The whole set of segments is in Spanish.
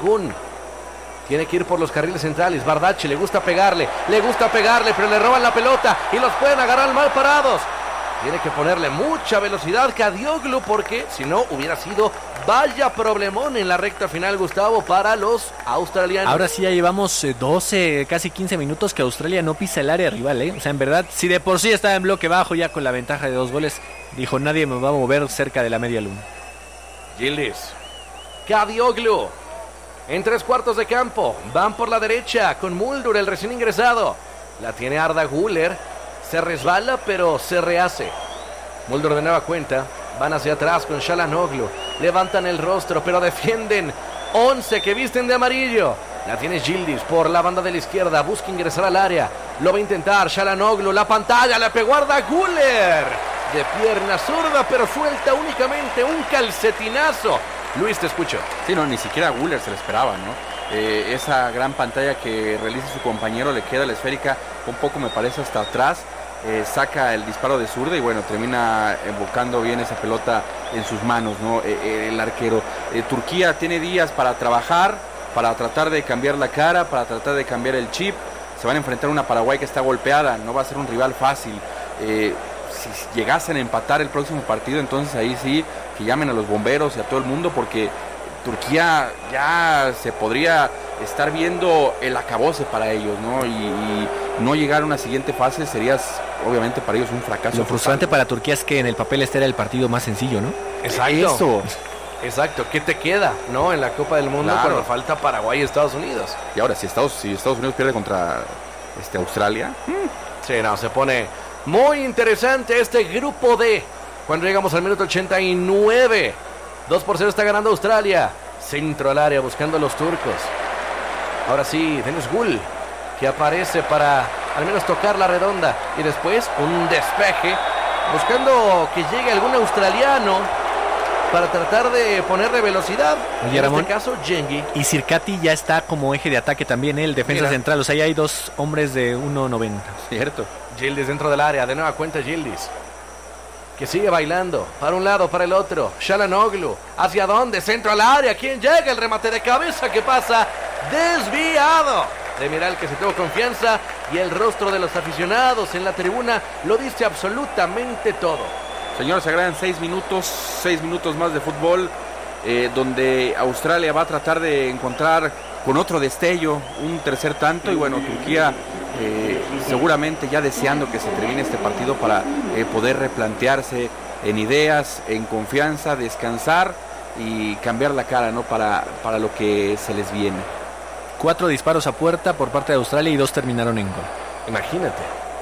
Kun. Tiene que ir por los carriles centrales. Bardacci le gusta pegarle, pero le roban la pelota y los pueden agarrar mal parados. Tiene que ponerle mucha velocidad Kadioglu, porque si no hubiera sido vaya problemón en la recta final, Gustavo, para los australianos. Ahora sí ya llevamos 12, casi 15 minutos que Australia no pisa el área rival, ¿eh? O sea, en verdad, si de por sí estaba en bloque bajo ya con la ventaja de 2 goles, dijo nadie me va a mover cerca de la media luna. Yildiz, Kadioglu, en 3/4 de campo, van por la derecha con Muldur, el recién ingresado. La tiene Arda Güler, se resbala pero se rehace. Muldur de nueva cuenta, van hacia atrás con Çalhanoğlu, levantan el rostro pero defienden 11 que visten de amarillo. La tiene Yildiz por la banda de la izquierda, busca ingresar al área, lo va a intentar Çalhanoğlu, la pantalla, le pegó Arda Güler de pierna zurda, pero suelta únicamente un calcetinazo. Luis, te escucho. Sí, no, ni siquiera a Güler se le esperaba, ¿no? Esa gran pantalla que realiza su compañero, le queda la esférica un poco, me parece, hasta atrás, saca el disparo de zurda y bueno, termina embocando bien esa pelota en sus manos, ¿no? El arquero. Turquía tiene días para trabajar, para tratar de cambiar la cara, para tratar de cambiar el chip. Se van a enfrentar a una Paraguay que está golpeada, no va a ser un rival fácil. Si llegasen a empatar el próximo partido, entonces ahí sí, que llamen a los bomberos y a todo el mundo, porque Turquía ya se podría estar viendo el acabose para ellos, ¿no? Y no llegar a una siguiente fase sería, obviamente, para ellos un fracaso. Lo frustrante para Turquía es que en el papel este era el partido más sencillo, ¿no? Exacto. Exacto, ¿qué te queda, no? En la Copa del Mundo, cuando falta Paraguay y Estados Unidos. Y ahora, si Estados Unidos pierde contra Australia. Sí, no, se pone muy interesante este grupo D. Cuando llegamos al minuto 89, 2-0 está ganando Australia. Centro al área buscando a los turcos. Ahora sí, Deniz Gul, que aparece para al menos tocar la redonda. Y después un despeje, buscando que llegue algún australiano para tratar de ponerle velocidad. Oye, en Ramón, este caso, Gengi. Y Sirkati ya está como eje de ataque también, el defensa central. O sea, ya hay 2 hombres de 1.90. Cierto. Yildiz dentro del área, de nueva cuenta Yildiz, que sigue bailando, para un lado, para el otro. Çalhanoğlu, ¿hacia dónde? Centro al área, ¿quién llega? El remate de cabeza que pasa desviado. Demiral, que se tuvo confianza, y el rostro de los aficionados en la tribuna lo dice absolutamente todo. Señores, se agregan 6 minutos más de fútbol, donde Australia va a tratar de encontrar con otro destello un tercer tanto, y bueno, Turquía seguramente ya deseando que se termine este partido para poder replantearse en ideas, en confianza, descansar y cambiar la cara, ¿no? Para lo que se les viene. 4 disparos a puerta por parte de Australia y 2 terminaron en gol. Imagínate,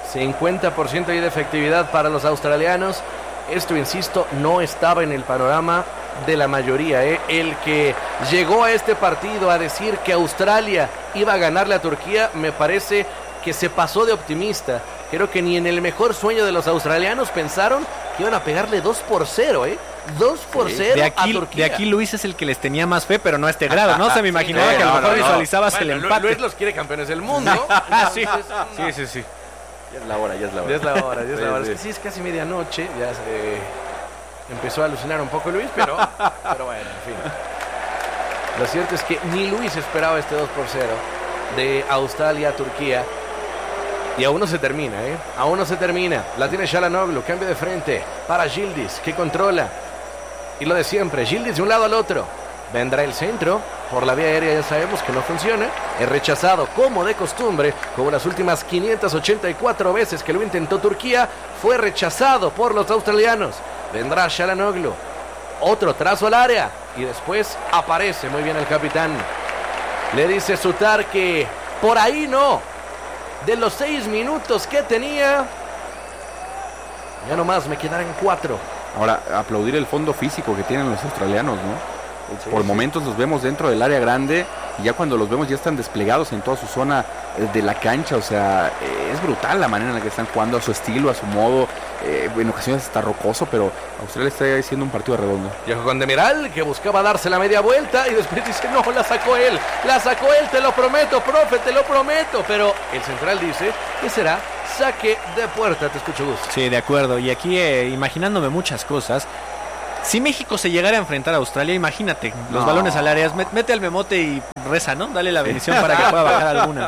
50% de efectividad para los australianos. Esto, insisto, no estaba en el panorama de la mayoría, ¿eh? El que llegó a este partido a decir que Australia iba a ganarle a Turquía, me parece que se pasó de optimista. Creo que ni en el mejor sueño de los australianos pensaron que iban a pegarle 2-0, ¿eh? 2-0 a Turquía. De aquí Luis es el que les tenía más fe, pero no a este grado, ¿no? Se me imaginaba que a lo mejor visualizabas el empate. Luis los quiere campeones del mundo. Sí. Ya es la hora. Es que sí, es casi medianoche. Ya se empezó a alucinar un poco Luis, pero bueno, en fin. Lo cierto es que ni Luis esperaba este 2-0 de Australia a Turquía. Y aún no se termina, ¿eh? Aún no se termina. La tiene Çalhanoğlu, cambio de frente para Yildiz, que controla. Y lo de siempre, Yildiz de un lado al otro. Vendrá el centro, por la vía aérea ya sabemos que no funciona. Es rechazado como de costumbre, como las últimas 584 veces que lo intentó Turquía, fue rechazado por los australianos. Vendrá Çalhanoğlu, otro trazo al área, y después aparece muy bien el capitán. Le dice Sutar que por ahí no. De los 6 minutos que tenía, ya nomás me quedarán 4. Ahora, aplaudir el fondo físico que tienen los australianos, ¿no? Sí, por momentos los vemos dentro del área grande, y ya cuando los vemos ya están desplegados en toda su zona de la cancha. O sea, es brutal la manera en la que están jugando, a su estilo, a su modo. En ocasiones está rocoso, pero Australia está haciendo un partido redondo. Llegó con Demiral, que buscaba darse la media vuelta, y después dice, no, la sacó él, te lo prometo, profe, te lo prometo. Pero el central dice que será saque de puerta. Te escucho, Gus. Sí, de acuerdo. Y aquí imaginándome muchas cosas, Si México se llegara a enfrentar a Australia, imagínate, los balones al área, mete al memote y reza, ¿no? Dale la bendición para que pueda bajar alguna.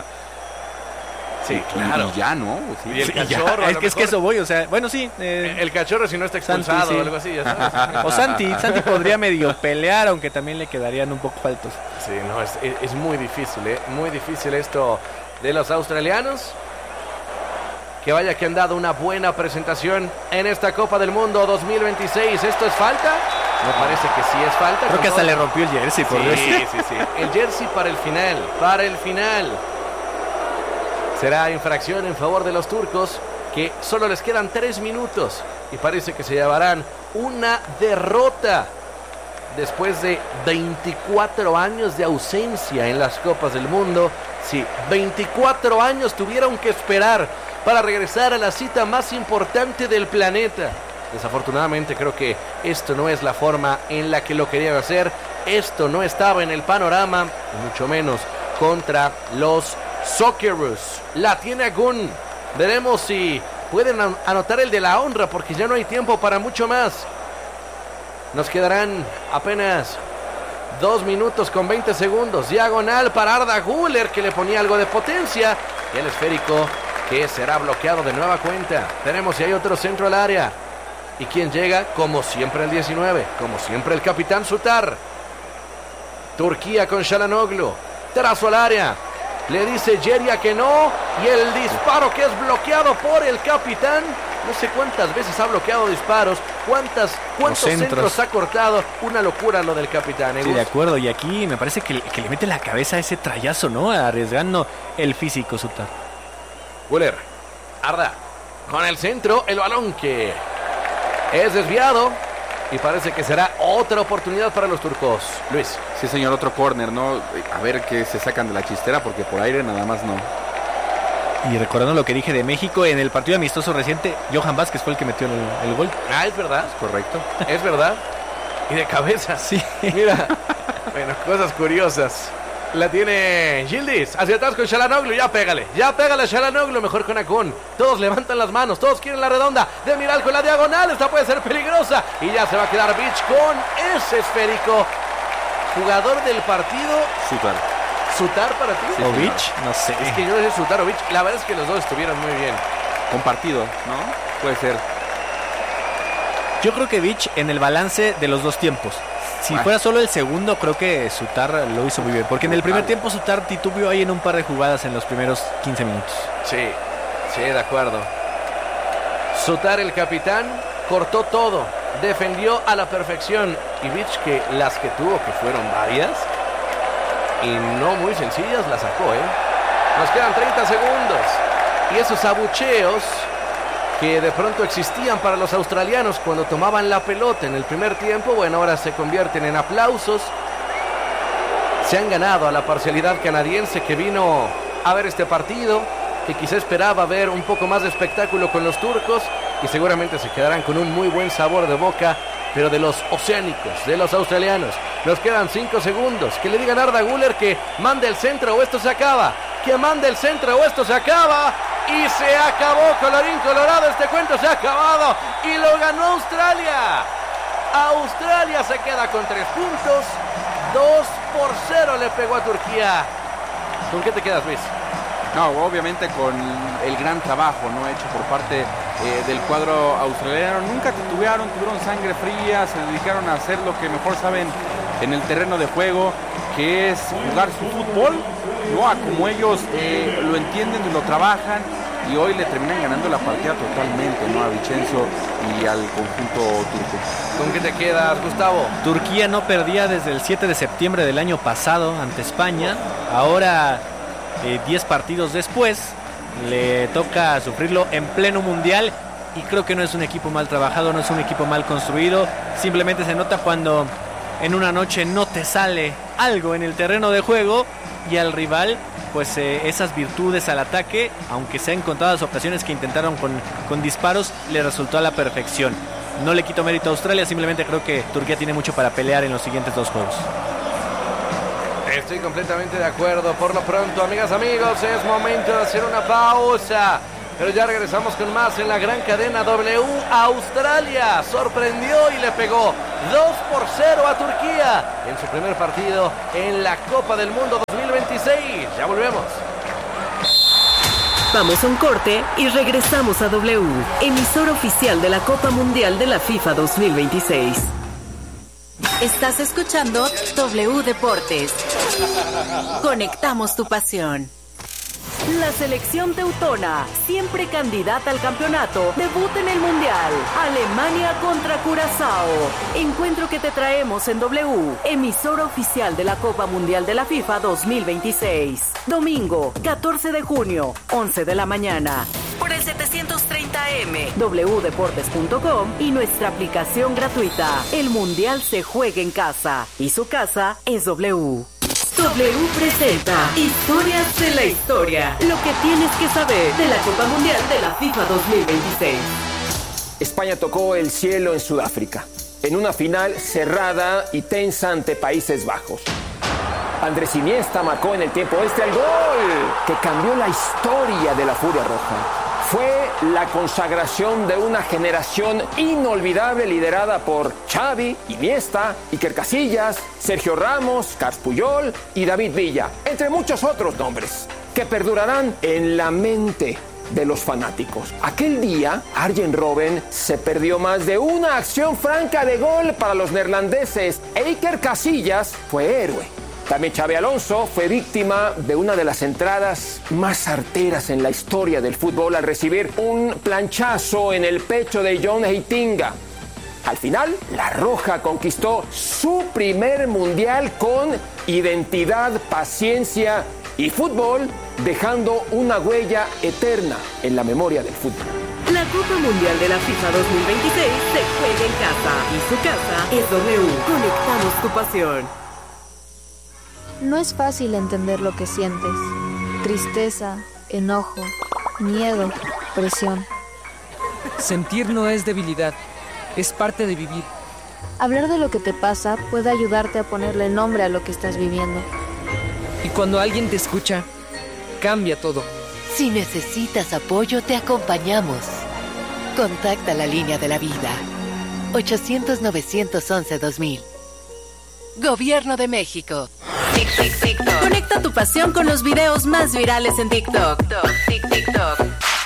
Sí, claro. Y ya, ¿no? Sí, Y el cachorro. Es que eso voy, o sea, bueno, sí. El cachorro si no está expulsado Santi, sí. o algo así, ya sabes. O Santi podría medio pelear, aunque también le quedarían un poco faltos. Sí, no, es muy difícil, muy difícil esto de los australianos. Que vaya que han dado una buena presentación en esta Copa del Mundo 2026. ¿Esto es falta? Me parece que sí es falta. Creo que hasta le rompió el jersey, por Dios. Sí. El jersey para el final. Será infracción en favor de los turcos, que solo les quedan 3 minutos y parece que se llevarán una derrota después de 24 años de ausencia en las Copas del Mundo. Sí, 24 años tuvieron que esperar para regresar a la cita más importante del planeta. Desafortunadamente creo que esto no es la forma en la que lo querían hacer. Esto no estaba en el panorama, mucho menos contra los Socceroos. La tiene Agun. Veremos si pueden anotar el de la honra, porque ya no hay tiempo para mucho más. Nos quedarán apenas 2 minutos con 20 segundos. Diagonal para Arda Güler, que le ponía algo de potencia. Y el esférico que será bloqueado de nueva cuenta. Tenemos si hay otro centro al área. ¿Y quién llega? Como siempre el 19. Como siempre el capitán Sutar. Turquía con Çalhanoğlu. Trazo al área. Le dice Yeria que no. Y el disparo que es bloqueado por el capitán. No sé cuántas veces ha bloqueado disparos. ¿Cuántos centros ha cortado? Una locura lo del capitán. Sí, de acuerdo. Y aquí me parece que le mete la cabeza a ese trayazo, ¿no? Arriesgando el físico, Sutar. Güler. Arda. Con el centro. El balón que es desviado. Y parece que será otra oportunidad para los turcos. Luis. Sí, señor, otro córner, ¿no? A ver qué se sacan de la chistera, porque por aire nada más no. Y recordando lo que dije de México, en el partido amistoso reciente, Johan Vázquez fue el que metió el gol. Ah, es verdad. Es correcto. Es verdad. Y de cabeza. Sí. Mira. Bueno, cosas curiosas. La tiene Yildiz. Hacia atrás con Çalhanoğlu. Ya pégale Çalhanoğlu. Mejor con Akun. Todos levantan las manos. Todos quieren la redonda. Demiral con la diagonal. Esta puede ser peligrosa. Y ya se va a quedar Vic con ese esférico. Jugador del partido. Sutar para ti. Sí, o Vic, no sé. Es que yo no sé Sutar o Vic. La verdad es que los dos estuvieron muy bien. Compartido, ¿no? Puede ser. Yo creo que Vic en el balance de los dos tiempos. Si fuera solo el segundo, creo que Sutar lo hizo muy bien. Porque en el primer tiempo Sutar titubeó ahí en un par de jugadas en los primeros 15 minutos. Sí, de acuerdo. Sutar, el capitán, cortó todo. Defendió a la perfección. Y Vic, que las que tuvo, que fueron varias, y no muy sencillas, las sacó, Nos quedan 30 segundos. Y esos abucheos que de pronto existían para los australianos cuando tomaban la pelota en el primer tiempo, bueno, ahora se convierten en aplausos. Se han ganado a la parcialidad canadiense, que vino a ver este partido, que quizá esperaba ver un poco más de espectáculo con los turcos, y seguramente se quedarán con un muy buen sabor de boca, pero de los oceánicos, de los australianos. Nos quedan 5 segundos. Que le digan a Arda Güler que mande el centro o esto se acaba. Que mande el centro o esto se acaba. Y se acabó, colorín colorado, este cuento se ha acabado. Y lo ganó Australia. Australia se queda con 3 puntos. 2-0 le pegó a Turquía. ¿Con qué te quedas, Luis? No, obviamente con el gran trabajo, ¿no?, hecho por parte del cuadro australiano. Nunca titubearon, tuvieron sangre fría, se dedicaron a hacer lo que mejor saben en el terreno de juego, que es jugar su fútbol, ¿no?, a como ellos lo entienden y lo trabajan, y hoy le terminan ganando la partida totalmente, ¿no?, a Vicenzo y al conjunto turco. ¿Con qué te quedas, Gustavo? Turquía no perdía desde el 7 de septiembre del año pasado ante España. Ahora, 10 partidos después, le toca sufrirlo en pleno mundial, y creo que no es un equipo mal trabajado, no es un equipo mal construido. Simplemente se nota cuando en una noche no te sale algo en el terreno de juego, y al rival pues esas virtudes al ataque, aunque se han contadas ocasiones que intentaron con disparos, le resultó a la perfección. No le quito mérito a Australia, simplemente creo que Turquía tiene mucho para pelear en los siguientes 2 juegos. Estoy completamente de acuerdo. Por lo pronto, amigas, amigos, es momento de hacer una pausa. Pero ya regresamos con más en la gran cadena W. Australia sorprendió y le pegó 2-0 a Turquía en su primer partido en la Copa del Mundo 2026. Ya volvemos. Vamos a un corte y regresamos a W, emisora oficial de la Copa Mundial de la FIFA 2026. Estás escuchando W Deportes. Conectamos tu pasión. La selección teutona, siempre candidata al campeonato, debuta en el Mundial. Alemania contra Curazao. Encuentro que te traemos en W, emisora oficial de la Copa Mundial de la FIFA 2026. Domingo, 14 de junio, 11 de la mañana. Por el 730M, wdeportes.com y nuestra aplicación gratuita. El Mundial se juega en casa y su casa es W. W presenta Historias de la Historia. Lo que tienes que saber de la Copa Mundial de la FIFA 2026. España tocó el cielo en Sudáfrica, en una final cerrada y tensa ante Países Bajos. Andrés Iniesta marcó en el tiempo extra el gol que cambió la historia de la Furia Roja. Fue la consagración de una generación inolvidable liderada por Xavi, Iniesta, Iker Casillas, Sergio Ramos, Carles Puyol y David Villa, entre muchos otros nombres que perdurarán en la mente de los fanáticos. Aquel día, Arjen Robben se perdió más de una acción franca de gol para los neerlandeses e Iker Casillas fue héroe. También Xabi Alonso fue víctima de una de las entradas más arteras en la historia del fútbol al recibir un planchazo en el pecho de John Heitinga. Al final, la Roja conquistó su primer mundial con identidad, paciencia y fútbol, dejando una huella eterna en la memoria del fútbol. La Copa Mundial de la FIFA 2026 se juega en casa y su casa es W. Conectamos tu pasión. No es fácil entender lo que sientes. Tristeza, enojo, miedo, presión. Sentir no es debilidad, es parte de vivir. Hablar de lo que te pasa puede ayudarte a ponerle nombre a lo que estás viviendo. Y cuando alguien te escucha, cambia todo. Si necesitas apoyo, te acompañamos. Contacta la línea de la vida. 800-911-2000. Gobierno de México. TikTok. Conecta tu pasión con los videos más virales en TikTok. TikTok.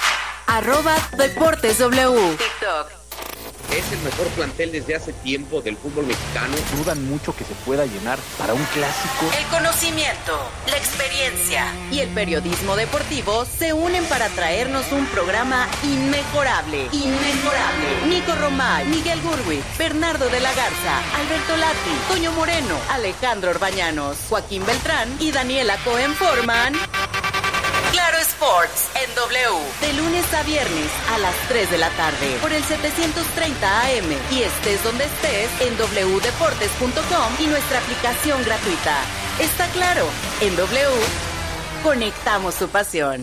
@DeportesW. TikTok. Es el mejor plantel desde hace tiempo del fútbol mexicano. Dudan mucho que se pueda llenar para un clásico. El conocimiento, la experiencia y el periodismo deportivo se unen para traernos un programa inmejorable. Nico Romay, Miguel Gurwitz, Bernardo de la Garza, Alberto Lati, Toño Moreno, Alejandro Orbañanos, Joaquín Beltrán y Daniela Cohen forman Claro Sports en W, de lunes a viernes a las 3 de la tarde por el 730 AM y estés donde estés en wdeportes.com y nuestra aplicación gratuita. Está claro, en W conectamos tu pasión.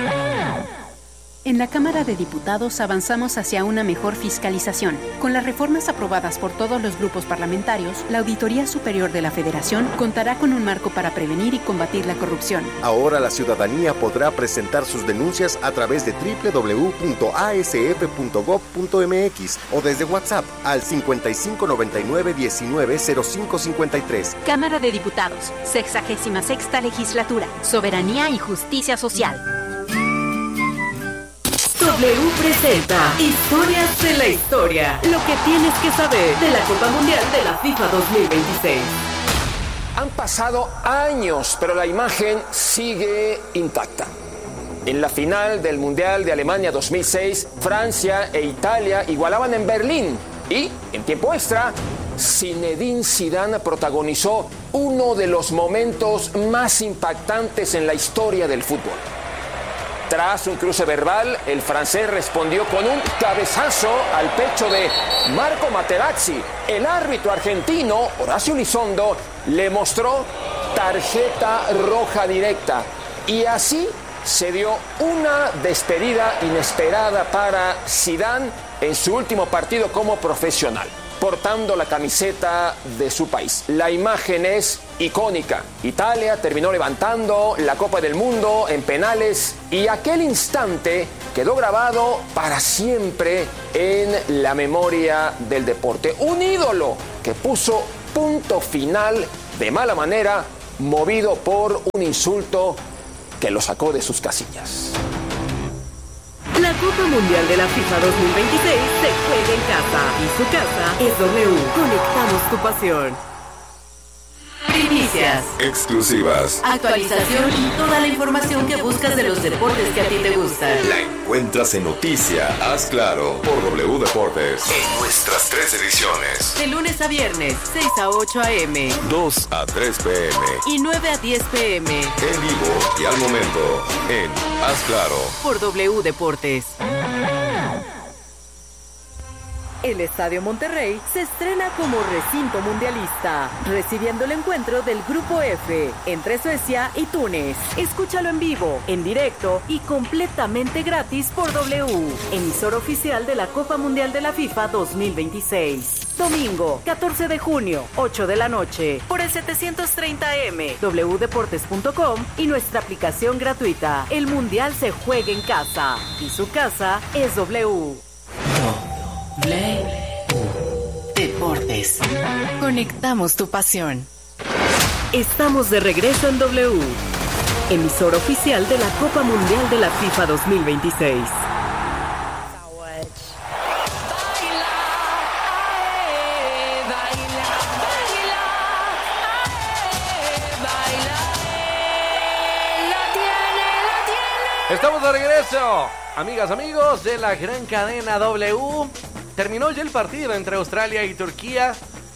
En la Cámara de Diputados avanzamos hacia una mejor fiscalización. Con las reformas aprobadas por todos los grupos parlamentarios, la Auditoría Superior de la Federación contará con un marco para prevenir y combatir la corrupción. Ahora la ciudadanía podrá presentar sus denuncias a través de www.asf.gov.mx o desde WhatsApp al 5599-190553. Cámara de Diputados, 66ª Legislatura, Soberanía y Justicia Social. W presenta Historias de la Historia. Lo que tienes que saber de la Copa Mundial de la FIFA 2026. Han pasado años, pero la imagen sigue intacta. En la final del Mundial de Alemania 2006, Francia e Italia igualaban en Berlín. Y, en tiempo extra, Zinedine Zidane protagonizó uno de los momentos más impactantes en la historia del fútbol. Tras un cruce verbal, el francés respondió con un cabezazo al pecho de Marco Materazzi. El árbitro argentino, Horacio Elizondo, le mostró tarjeta roja directa. Y así se dio una despedida inesperada para Zidane en su último partido como profesional, portando la camiseta de su país. La imagen es icónica. Italia terminó levantando la Copa del Mundo en penales y aquel instante quedó grabado para siempre en la memoria del deporte. Un ídolo que puso punto final de mala manera, movido por un insulto que lo sacó de sus casillas. La Copa Mundial de la FIFA 2026 se juega en casa y su casa es W. Conectamos tu pasión. Primicias, exclusivas, actualización y toda la información que buscas de los deportes que a ti te gustan. La encuentras en Noticia, Haz Claro, por W Deportes. En nuestras 3 ediciones. De lunes a viernes, 6 a 8 a.m. 2 a 3 p.m. Y 9 a 10 p.m. En vivo y al momento, en Haz Claro. Por W Deportes. El Estadio Monterrey se estrena como recinto mundialista, recibiendo el encuentro del Grupo F entre Suecia y Túnez. Escúchalo en vivo, en directo y completamente gratis por W, emisor oficial de la Copa Mundial de la FIFA 2026. Domingo, 14 de junio, 8 de la noche, por el 730M, wdeportes.com y nuestra aplicación gratuita. El Mundial se juega en casa y su casa es W. Deportes. Conectamos tu pasión. Estamos de regreso en W, emisor oficial de la Copa Mundial de la FIFA 2026. Estamos de regreso, amigas, amigos de la gran cadena W. Terminó ya el partido entre Australia y Turquía.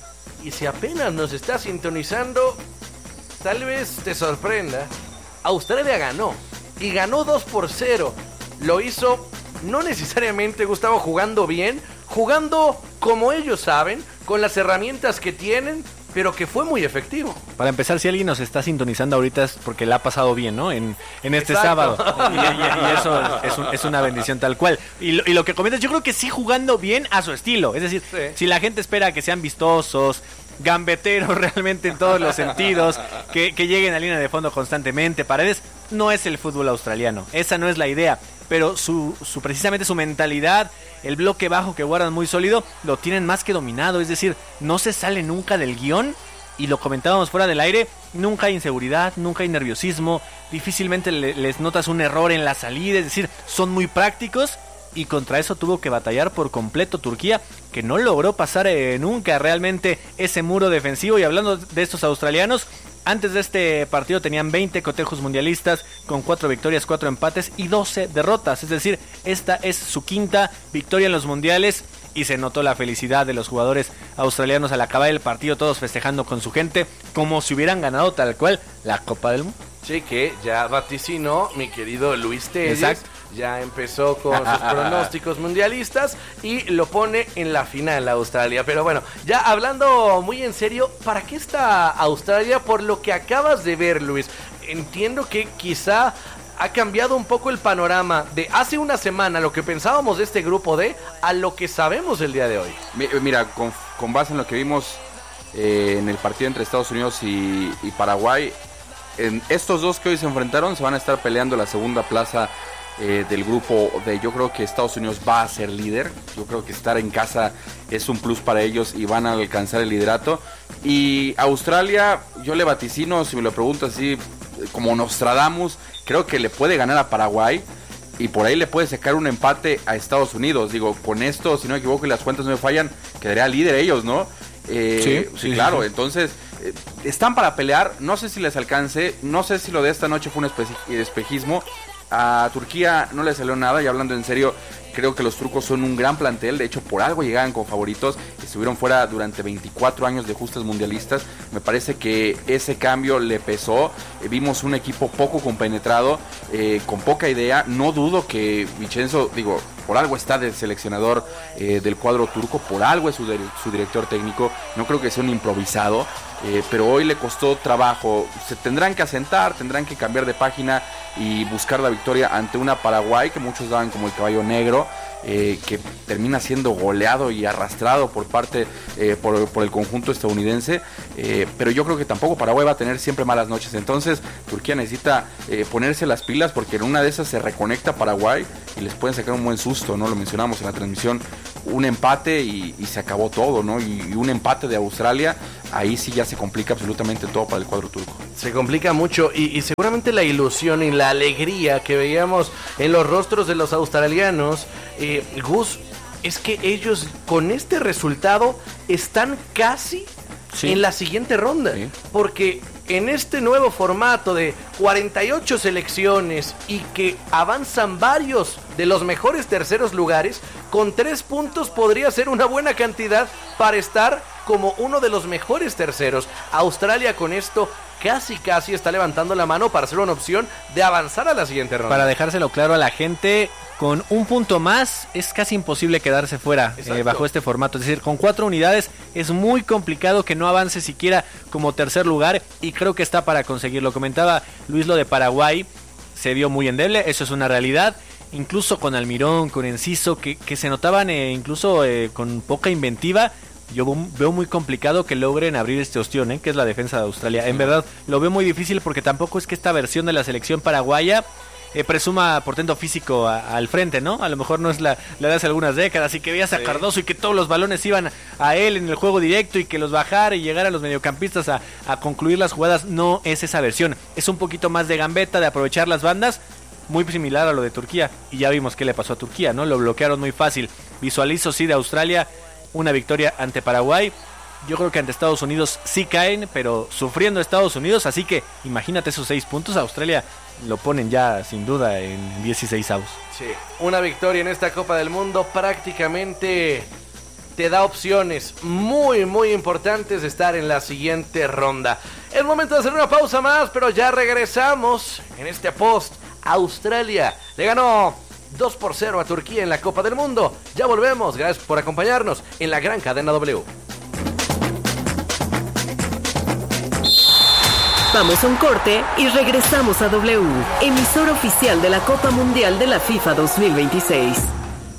Y si apenas nos está sintonizando, tal vez te sorprenda. Australia ganó. Y ganó 2-0. Lo hizo no necesariamente, Gustavo, jugando bien. Jugando como ellos saben, con las herramientas que tienen, pero que fue muy efectivo. Para empezar, si alguien nos está sintonizando ahorita es porque la ha pasado bien, ¿no? En este Exacto. sábado. Y eso es una bendición tal cual. Y lo que comentas, yo creo que sí jugando bien a su estilo. Es decir, Sí. si la gente espera que sean vistosos, gambeteros realmente en todos los sentidos, que lleguen a línea de fondo constantemente, Paredes, no es el fútbol australiano. Esa no es la idea. Pero precisamente su mentalidad, el bloque bajo que guardan muy sólido, lo tienen más que dominado. Es decir, no se sale nunca del guión. Y lo comentábamos fuera del aire, nunca hay inseguridad, nunca hay nerviosismo, difícilmente les notas un error en la salida, es decir, son muy prácticos. Y contra eso tuvo que batallar por completo Turquía, que no logró pasar nunca realmente ese muro defensivo. Y hablando de estos australianos, antes de este partido tenían 20 cotejos mundialistas, con 4 victorias, 4 empates y 12 derrotas. Es decir, esta es su quinta victoria en los mundiales. Y se notó la felicidad de los jugadores australianos al acabar el partido, todos festejando con su gente, como si hubieran ganado tal cual la Copa del Mundo. Sí, que ya vaticinó mi querido Luis Telles. Exacto. Ya empezó con sus pronósticos mundialistas y lo pone en la final Australia. Pero bueno, ya hablando muy en serio, ¿para qué está Australia? Por lo que acabas de ver, Luis. Entiendo que quizá ha cambiado un poco el panorama de hace una semana, lo que pensábamos de este grupo D, a lo que sabemos el día de hoy. Mira, con base en lo que vimos en el partido entre Estados Unidos y Paraguay, en estos dos que hoy se enfrentaron se van a estar peleando la segunda plaza del grupo D. Yo creo que Estados Unidos va a ser líder. Yo creo que estar en casa es un plus para ellos y van a alcanzar el liderato. Y Australia, yo le vaticino, si me lo preguntas así, como Nostradamus, creo que le puede ganar a Paraguay y por ahí le puede sacar un empate a Estados Unidos. Digo, con esto, si no me equivoco y las cuentas no me fallan, quedaría líder ellos, ¿no? Sí, claro. Sí. Entonces, están para pelear. No sé si les alcance. No sé si lo de esta noche fue un espejismo. A Turquía no le salió nada. Y hablando en serio, creo que los turcos son un gran plantel. De hecho, por algo llegaban con favoritos. Estuvieron fuera durante 24 años de justas mundialistas. Me parece que ese cambio le pesó. Vimos un equipo poco compenetrado, con poca idea. No dudo que Vincenzo, digo, por algo está del seleccionador del cuadro turco, por algo es su director técnico. No creo que sea un improvisado, pero hoy le costó trabajo. Se tendrán que asentar, tendrán que cambiar de página y buscar la victoria ante una Paraguay que muchos daban como el caballo negro. que termina siendo goleado y arrastrado por el conjunto estadounidense, pero yo creo que tampoco Paraguay va a tener siempre malas noches. Entonces Turquía necesita ponerse las pilas, porque en una de esas se reconecta Paraguay y les pueden sacar un buen susto, ¿no? Lo mencionamos en la transmisión, un empate y se acabó todo, ¿no? Y un empate de Australia, ahí sí ya se complica absolutamente todo para el cuadro turco. Se complica mucho y seguramente la ilusión y la alegría que veíamos en los rostros de los australianos, Gus, es que ellos con este resultado están casi en la siguiente ronda, porque en este nuevo formato de 48 selecciones y que avanzan varios de los mejores terceros lugares, con 3 puntos podría ser una buena cantidad para estar como uno de los mejores terceros. Australia con esto casi está levantando la mano para ser una opción de avanzar a la siguiente ronda. Para dejárselo claro a la gente, con un punto más es casi imposible quedarse fuera bajo este formato. Es decir, con 4 unidades es muy complicado que no avance siquiera como tercer lugar, y creo que está para conseguirlo. Comentaba Luis lo de Paraguay, se vio muy endeble, eso es una realidad. Incluso con Almirón, con Enciso, que se notaban incluso con poca inventiva. Yo veo muy complicado que logren abrir este ostión, que es la defensa de Australia. En verdad, lo veo muy difícil, porque tampoco es que esta versión de la selección paraguaya presuma portento físico al frente, ¿no? A lo mejor no es la de hace algunas décadas, y que veías a Cardoso y que todos los balones iban a él en el juego directo y que los bajara y llegara a los mediocampistas a concluir las jugadas. No es esa versión, es un poquito más de gambeta, de aprovechar las bandas, muy similar a lo de Turquía, y ya vimos qué le pasó a Turquía, ¿no? Lo bloquearon muy fácil. Visualizo sí de Australia una victoria ante Paraguay. Yo creo que ante Estados Unidos sí caen, pero sufriendo Estados Unidos, así que imagínate esos 6 puntos. Australia lo ponen ya sin duda en 16 avos. Sí, una victoria en esta Copa del Mundo prácticamente te da opciones muy importantes de estar en la siguiente ronda. Es momento de hacer una pausa más, pero ya regresamos en este post. Australia le ganó 2-0 a Turquía en la Copa del Mundo. Ya volvemos, gracias por acompañarnos en la gran cadena W. Vamos a un corte y regresamos a W, emisora oficial de la Copa Mundial de la FIFA 2026.